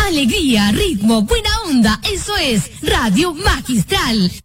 alegría, ritmo, buena onda. Eso es Radio Magistral.